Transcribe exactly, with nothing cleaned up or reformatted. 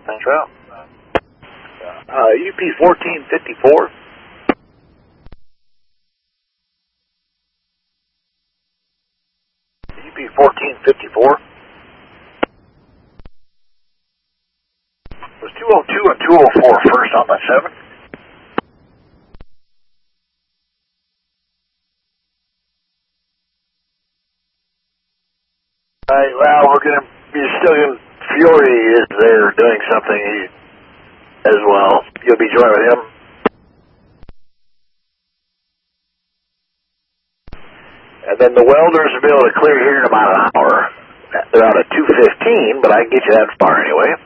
That's right. Uh, U P fourteen fifty-four. U P fourteen fifty-four. It was two oh two and two oh four first on the seven. Right, well, we're going to, you're still going to, Fiore is there doing something as well. You'll be joined with him. And then the welders will be able to clear here in about an hour. They're out at two fifteen, but I can get you that far anyway.